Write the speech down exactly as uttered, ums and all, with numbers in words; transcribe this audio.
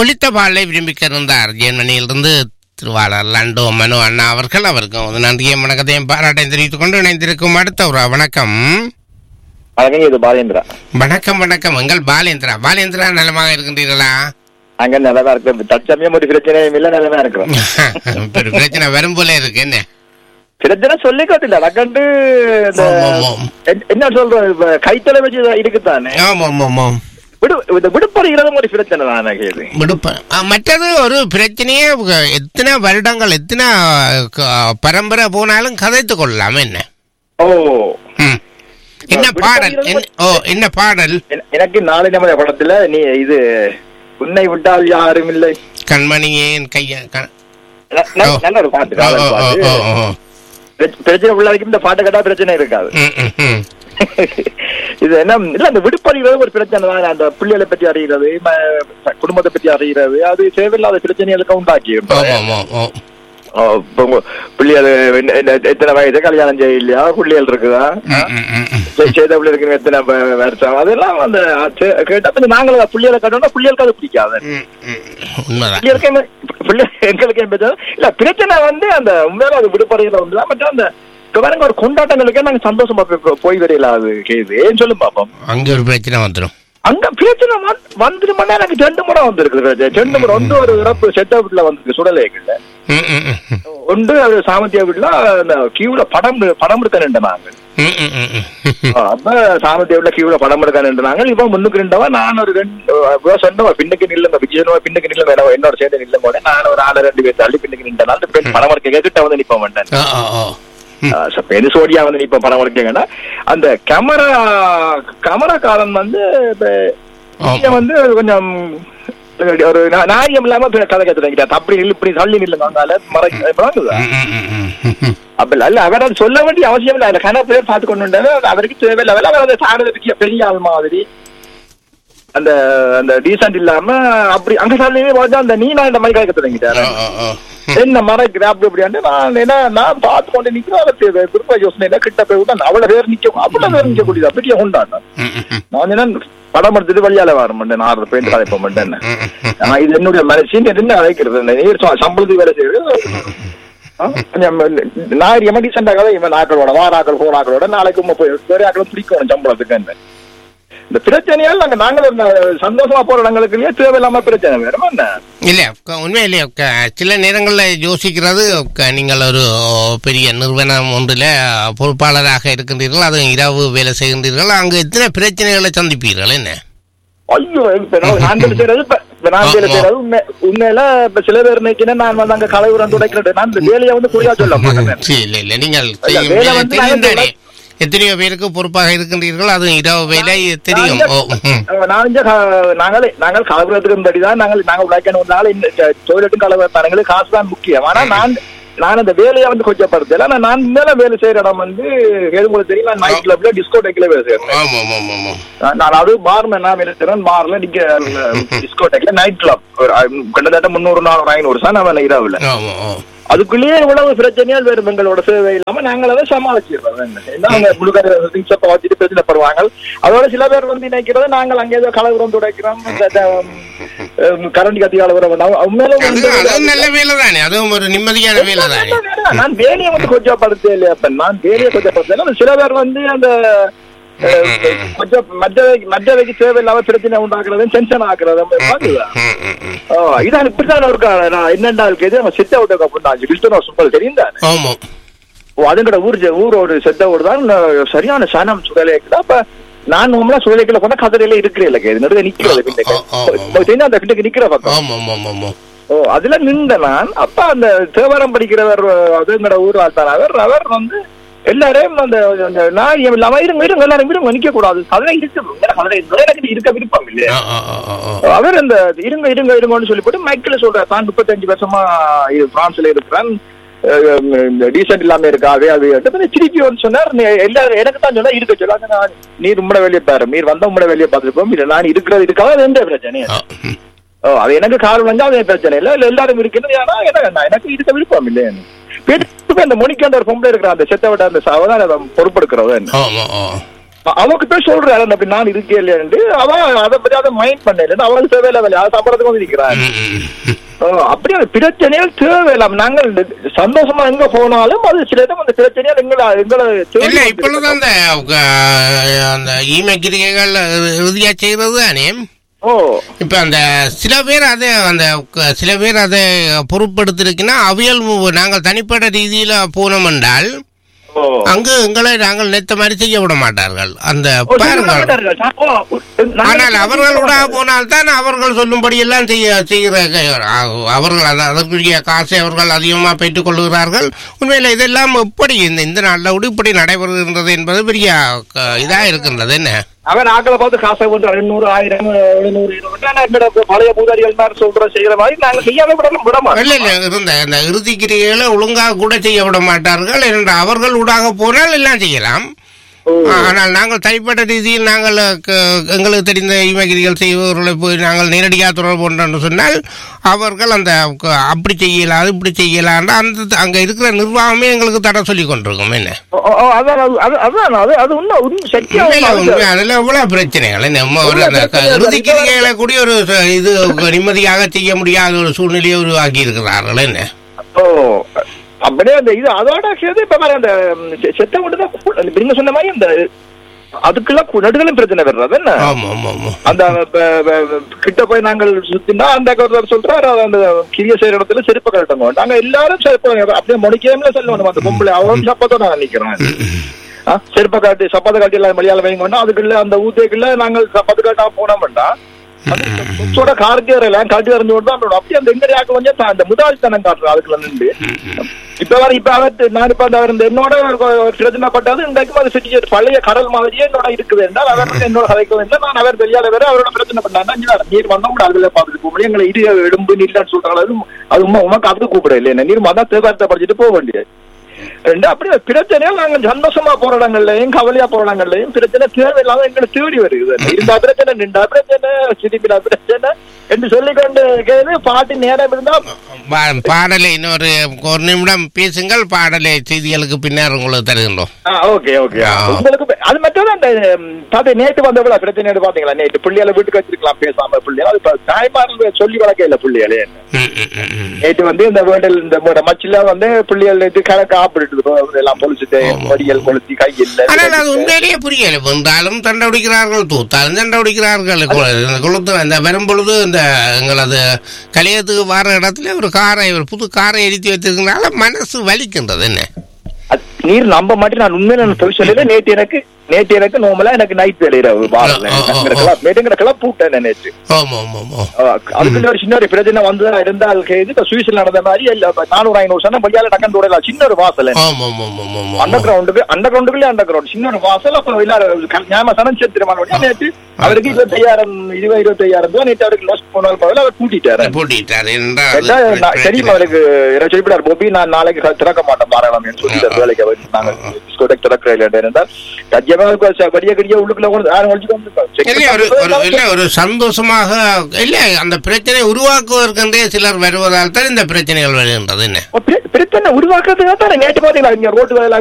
ஒலித்த பாடலை விரும்பிக்கிருந்தார் ஜெர்மனியிலிருந்து திருவாளர் லண்டோ மனு அண்ணா அவர்கள். அவருக்கு நன்றியும் வணக்கத்தையும் பாராட்டையும் தெரிவித்துக் கொண்டு இணைந்திருக்கும் அடுத்த ஒரு வணக்கம். வணக்கம், இது பாலேந்திரா. வணக்கம் வணக்கம். எங்கள் பாலேந்திரா. பாலேந்திரா நலமாக இருக்கின்றீர்களா? அங்க நல்லதா இருக்கு. தற்சமயம் ஒரு பிரச்சனையும் இல்ல, நல்லதா இருக்கிறோம். பிரச்சனை வரும் போல இருக்கு. என்ன பிரச்சனை சொல்லி காட்டில அக்கண்டு என்ன சொல்றோம், கைத்தலை வச்சு இருக்குதானே. விடுப்பறிகிறதும் ஒரு பிரச்சனை தானே. மற்றது ஒரு பிரச்சனையே எத்தனை வருடங்கள் எத்தனை பரம்பரை போனாலும் கதைத்து கொள்ளலாம். என்ன ஓ என்ன பாடல்? ஓ என்ன பாடல்? எனக்கு நாளை நம்ம படத்துல நீ இது உன்னை விட்டால் யாரும் இல்லை கண்மணியே கைய நல்ல ஒரு பாட்டு. பிரச்சனை உள்ளாதைக்கு இந்த பாட்டு கேட்டா பிரச்சனை இருக்காது. இது என்ன இல்ல, அந்த விடுப்பறிகிறது ஒரு பிரச்சனை தான். அந்த பிள்ளைகளை பற்றி அறிகிறது, குடும்பத்தை பற்றி அறிகிறது, அது தேவையில்லாத பிரச்சனைகளுக்கு உண்டாக்கி பிள்ளைகள் எத்தனை வயசு கல்யாணம் செய்யலையா, பிள்ளைகள் இருக்குதா, செய்த பிள்ளைகளுக்கு எத்தனை வருஷம், அதெல்லாம் அந்த கேட்டா நாங்களும் பிள்ளைகளை கட்டோம்னா பிள்ளைகளுக்கு அது பிடிக்காது. எங்களுக்கு இல்ல பிரச்சனை வந்து அந்த உண்மையில அது விடுப்பறையில வந்து மற்ற அந்த பாருங்க ஒரு கொண்டாட்டங்களுக்கே நாங்க சந்தோஷமா போய் வரையில அது கேது ஏன்னு சொல்லு பாப்போம். அங்க ஒரு பிரச்சனை வந்துடும். அங்க பிரச்சனை வந்துருமானா எனக்கு ரெண்டு முறை வந்திருக்கு. ரெண்டு முறை ஒன்று ஒரு இறப்பு செட்ட வீட்டுல வந்திருக்கு சுடலேக்கல்ல. ஒன்று அது சாமத்தியா வீட்டுல அந்த கியூல படம் படம் எடுக்க நின்று நாங்க. அப்ப சாமத்தியா வீட்டுல கியூல படம் எடுக்க நின்று நாங்க. இப்ப முன்னுக்கு நின்றவா நான் ஒரு ரெண்டு சொன்னவா பின்னுக்கு நில்லுங்க, விஜயனவா பின்னுக்கு நில்லுங்க, என்னோட சேர்ந்து நில்லுங்க. நான் ஒரு ஆளு ரெண்டு பேர் தள்ளி பின்னுக்கு நின்றனால படம் எடுக்க கிட்ட வந்து நிப்ப மாட்டேன். சோடியா வந்து இப்ப படம் எடுக்கீங்கன்னா அந்த கேமரா கேமரா காலம் வந்து வந்து கொஞ்சம் ஒரு நாரியம் இல்லாம கதை கத்துறீங்க. அப்படி நில்லு இப்படி தள்ளி நில்லுங்க மறைக்குதா அப்படி இல்ல. அவர் அது சொல்ல வேண்டிய அவசியம் இல்லை. அதுல கன பேர் பார்த்து கொண்டு அவருக்கு தேவையில்லை. அவர் அந்த சாரத பெரிய ஆள் மாதிரி அந்த அந்த டீசன்ட் இல்லாம அப்படி அங்க சாலையே அந்த நீ நான் இந்த மாதிரி கதை கத்துறீங்க என்ன மறைக்கிற அப்படி இப்படியாண்டு நான் என்ன நான் பார்த்து கொண்டு நிக்கிறேன். குடும்ப யோசனை கிட்ட போய் விட்டா அவ்வளவு பேர் நிக்க அவ்வளவு பேர் நிக்க கூடியதா பெரிய கொண்டாட்டம். நான் என்ன படம் எடுத்துட்டு வழியால வர மாட்டேன், ஆறு பேர் கதைப்ப மாட்டேன். ஆனா இது என்னுடைய மனசின் என்ன அழைக்கிறது நீர் சம்பளத்துக்கு வேலை செய்யுது. கொஞ்சம் நான் எம டீசெண்டா கதை இவன் ஆக்களோட வாராக்கள் போராக்களோட நாளைக்கு வேற ஆக்களும் பிடிக்கணும் சம்பளத்துக்கு. என்ன இந்த பிரச்சனையால் நாங்க நாங்கள் சந்தோஷமா போற இடங்களுக்குள்ளேயே தேவையில்லாம பிரச்சனை வேறுமா என்ன இல்ல. உண்மையிலேயே சில நேரங்களில் யோசிக்கிறது, நீங்கள் ஒரு பெரிய நிறுவனம் ஒன்றில் பொறுப்பாளராக இருக்கின்றீர்கள், அது இரவு வேலை செய்கின்றீர்கள், அங்கு எத்தனை பிரச்சனைகளை சந்திப்பீர்கள். என்ன ஐயோ நான் செய்யறது நான் வேலை செய்யறது உண்மை உண்மையில இப்ப சில பேர் நினைக்கிறேன் நான் வந்து அங்க கலைவுரம் துடைக்கிறேன். நான் இந்த வேலையை வந்து குறியா சொல்ல மாட்டேன். இல்ல இல்ல நீங்கள் எத்தனையோ பேருக்கு பொறுப்பாக இருக்கின்றீர்கள், அது இரவு வேலை தெரியும். நாங்கள் நாங்கள் கலவரத்துக்கும்படிதான் நாங்கள் நாங்கள் உழைக்கணும். டொய்லெட்டும் கலவரத்தானங்களுக்கு காசு தான் முக்கியம். ஆனா நான் நான் அந்த வேலையை வந்து கொஞ்சப்படுத்தல. நான் மேல வேலை செய்யற இடம் வந்து உங்களுக்கு தெரியும், நான் நைட் கிளப்ல டிஸ்கோடெக்ல வேலை செய்யறேன். நான் அது பார்மேனா வேலை செய்யறேன். பார்ல நீங்க டிஸ்கோடெக்ல நைட் கிளப் கிட்டத்தட்ட முன்னூறு நானூறு ஐநூறு தான் நான் இரவுல. அதுக்குள்ளேயே இவ்வளவு பிரச்சனையால் வேறு எங்களோட சேவை இல்லாம நாங்கள் அதை சமாளிச்சிடுறோம். வச்சுட்டு பிரச்சனைப்படுவாங்க. அதோட சில பேர் வந்து நினைக்கிறது நாங்கள் அங்கே ஏதோ கலவரம் துடைக்கிறோம், கரண்ட் கத்தி கலவரம். நான் வேலையை வந்து கொஞ்சப்படுத்த இல்லையா. நான் வேலையை கொஞ்சப்படுத்த. சில பேர் வந்து அந்த கொஞ்சம் மற்றவைக்கு தேவையில்லாம பிரச்சனை உண்டாக்குறது, டென்ஷன் ஆக்குறது. இதான் இப்படிதான் இருக்கா. என்னென்ன செட் அவுட் தெரியும் தானே. அதுங்கட ஊர் ஊரோட செட் அவுட் தான் சரியான சனம் சுடலைக்குதா. அப்ப நான் உண்மையா சுடலைக்குள்ள போனா கதிரையில இருக்கிறேன் நடுவே நிக்கிறது அந்த கிட்ட நிக்கிற பக்கம். ஓ அதுல நின்ற நான் அப்ப அந்த தேவாரம் படிக்கிறவர் அதுங்கட ஊர் ஆள்தான். அவர் அவர் வந்து எல்லாரையும் அந்த நாரியம் இல்லாம இருங்க இருங்க எல்லாரும் விடுங்க நிக்க கூடாது. அதெல்லாம் இருக்கு இருக்க விருப்பம் இல்லையா. அவர் அந்த இருங்க இருங்க இருங்கன்னு சொல்லி போட்டு மைக்கில் சொல்ற தான் முப்பத்தஞ்சு வருஷமா பிரான்ஸ்ல இருக்கிறான், டீசென்ட் இல்லாம இருக்காது. அது திருப்பி வந்து சொன்னார் எல்லாரும் எனக்கு தான் சொன்னா இருக்க சொல்லாங்க. நீர் உம்மட வெளியே பாரு, நீர் வந்த உம்மட வெளியே பார்த்துருப்போம். இல்ல நான் இருக்கிறது இருக்காது, அது எந்த பிரச்சனை. ஓ அது எனக்கு காரணம் வந்தா அது பிரச்சனை இல்லை. இல்ல எல்லாரும் இருக்கிறது ஏன்னா எனக்கு இருக்க விருப்பம் இல்லையா. அந்த மொழிக்காண்ட ஒரு பொம்பளை இருக்கிற அந்த செத்த விட அந்த சாவதான் பொறுப்பெடுக்கிறத. அவக்கு போய் சொல்றாரு அப்படி நான் இருக்கே இல்லையாண்டு அவன் அதை பத்தி அதை மைண்ட் பண்ணல அவளுக்கு தேவையில்ல வேலை அதை சம்பளத்துக்கு வந்து நிக்கிறான். அப்படி அந்த பிரச்சனைகள் தேவையில்லாம். நாங்கள் சந்தோஷமா எங்க போனாலும் அது சில இடம் அந்த பிரச்சனையால் எங்களை எங்களை இல்ல இப்பொழுது அந்த அந்த ஈமை கிரிகைகள் இறுதியா செய்யறது தானே. ஓ இப்ப அந்த சில பேர் அதை அந்த சில பேர் அதை பொருட்படுத்திருக்குன்னா அவியல் நாங்கள் தனிப்பட்ட ரீதியில போனோம் என்றால் அங்கு எங்களை நாங்கள் நினைத்த மாதிரி செய்ய விட மாட்டார்கள். அந்த பாருங்கள், ஆனால் அவர்களோட போனால்தான் அவர்கள் சொல்லும்படி எல்லாம் செய்ய செய்கிற அவர்கள் அதற்குரிய காசை அவர்கள் அதிகமாக பெற்றுக் கொள்கிறார்கள். உண்மையில இதெல்லாம் எப்படி இந்த இந்த நாளில் இப்படி நடைபெறுகின்றது என்பது பெரிய இதாக இருக்கின்றது. என்ன அவன் ஆக்களை பார்த்து காசை கொண்டு ரெண்டு ஆயிரம் எழுநூறு இருபது பழைய பூதாரிகள் மாதிரி சொல்ற செய்யற மாதிரி நாங்க செய்யாம விட விட மாட்டோம். இல்ல இருந்த இந்த இறுதி கிரிகளை ஒழுங்காக கூட செய்ய விட மாட்டார்கள். என்று அவர்கள் ஊடாக போனால் எல்லாம் செய்யலாம். ஆனால் நாங்கள் தனிப்பட்ட ரீதியில் நாங்கள் எங்களுக்கு தெரிந்த இமகிரிகள் செய்பவர்களை போய் நாங்கள் நேரடியாக தொடர்பு கொண்டோம்னு சொன்னால் அவர்கள் அந்த அப்படி செய்யலாம் இப்படி செய்யலாம் அந்த அங்க இருக்கிற நிர்வாகமே எங்களுக்கு தட சொல்லி கொண்டிருக்கும். என்ன அதுல எவ்வளவு பிரச்சனைகள் நம்ம ஒரு இறுதி கிரிகைகளை கூடிய ஒரு இது நிம்மதியாக செய்ய முடியாத ஒரு சூழ்நிலையை உருவாக்கி இருக்கிறார்கள். என்ன அப்படியே அந்த இது அதோட சேர்த்து இப்ப மாதிரி அந்த செத்த மட்டும் நீங்க சொன்ன மாதிரி அந்த அதுக்கெல்லாம் நடுகளும் பிரச்சனை வர்றது. என்ன அந்த கிட்ட போய் நாங்கள் சுத்தினா அந்த சொல்றாரு அந்த கிரிய செய்யற இடத்துல செருப்பு கட்டங்க நாங்க எல்லாரும் செருப்பு அப்படியே முடிக்காமல சொல்லணும். அந்த பொம்பளை அவரும் சப்பத்தை நான் நினைக்கிறேன் செருப்பை காட்டி சப்பாத்தை காட்டி எல்லாம் மலையாளம் வைங்க அதுக்குள்ள அந்த ஊத்தைக்குள்ள நாங்கள் சப்பாத்து காட்டா போனோம்டா கார்த்தியார் எல்லாம் காட்டி வரைஞ்சு விட்டு அப்படி அந்த எங்க கொஞ்சம் அந்த முதலாளித்தனம் காட்டுறோம் அதுக்குள்ள நின்று இப்ப வர இப்ப அவர் நான் இப்ப அந்த என்னோட பிரச்சனை பட்டாது இன்றைக்கும் அது சுற்றி பழைய கடல் மாதிரியே என்னோட இருக்குது என்றால் அவர் என்னோட கதைக்கு வந்தால் நான் அவர் வெளியால வேற அவரோட பிரச்சனை பண்ணா நீர் வந்தா கூட அதுல பாத்துட்டு கூப்பிடு எங்களை இரு எலும்பு நீர்லான்னு சொல்றாங்க. அது உமா உமாக்கு அதுக்கு கூப்பிட இல்லை நீர் மதம் தேவாரத்தை படிச்சுட்டு போக வேண்டியது ரெண்டு அப்படி பிரச்சனையும் நாங்க சந்தோஷமா போராடங்கள்லயும் கவலையா போராடங்கள்லயும் பிரச்சனை தேவையில்லாம எங்களை தேடி வருது. இருந்தா பிரச்சனை நின்றா பிரச்சனை சிரிப்பிடா பிரச்சனை என்று சொல்லிக்கொண்டு கேது பாட்டு நேரம் இருந்தா பாடலை இன்னொரு ஒரு நிமிடம் பேசுங்கள். பாடலை செய்திகளுக்கு பின்னர் உங்களுக்கு தருகின்றோம். ஓகே ஓகே உங்களுக்கு அது மட்டும் அந்த பாத்து நேற்று வந்தவள பிரச்சனை பாத்தீங்களா நேற்று பிள்ளைகளை வீட்டுக்கு வச்சிருக்கலாம் பேசாம பிள்ளைகள் அது தாய்மார்கள் சொல்லி வளர்க்க இல்ல பிள்ளைகளே நேற்று வந்து இந்த வேண்டல் இந்த மச்சில வந்து பிள்ளைகள் நேற்று கணக்கு ஆப்பிட்டு எல்லாம் பொழிச்சுட்டு மடியல் கொளுத்தி கையில் உண்மையிலேயே புரியல. வந்தாலும் தண்டை உடிக்கிறார்கள் தூத்தாலும் தண்டை உடிக்கிறார்கள். கொளுத்து அந்த வரும்பொழுது இந்த எங்களது கலையத்துக்கு வர இடத்துல ஒரு காரை ஒரு புது காரை எரித்து வைத்திருக்கிறதுனால மனசு வலிக்கின்றது. என்ன நீர் நம்ப மாட்டேன் நான் உண்மையில நான் சொல்லல. நேற்று எனக்கு நேற்று எனக்கு நோமலா எனக்கு நைட் வேலை பூட்டேன் நேற்று அதுக்குள்ள ஒரு சின்ன ஒரு பிரச்சனை வந்து இருந்தால் சுவிஸ்ல நடந்த மாதிரி நானூறு ஐநூறு சனம் பையால டக்கன் தோடலாம் சின்ன ஒரு வாசல் அண்டர் கிரவுண்டுக்கு அண்டர் கிரவுண்டுக்குள்ளே அண்டர் கிரவுண்ட் சின்ன ஒரு வாசல் அப்ப ஞாபகம் சனம் சேர்த்துருமான நேற்று அவருக்கு இருபத்தி ஐயாயிரம் இருபது இருபத்தி ஐயாயிரம் ரூபாய் நேற்று அவருக்கு லாஸ்ட் போனாலும் பதில் அவர் கூட்டிட்டாரு தெரியுமா அவருக்கு சொல்லிவிடாரு பொபி நான் நாளைக்கு திறக்க மாட்டேன் பாராளாமே சொல்லிட்டாரு வேலைக்கு நாங்கள் திறக்கிறேன் என்றால் ஒரு சந்தோஷமாக இல்ல அந்த பிரச்சனை உருவாக்குவதற்கென்றே சிலர் வருவதால் தான் இந்த பிரச்சனைகள் வருகின்றது. என்ன பிரச்சனை உருவாக்குறதுக்காக நேற்று பாத்தீங்களா ரோட்டு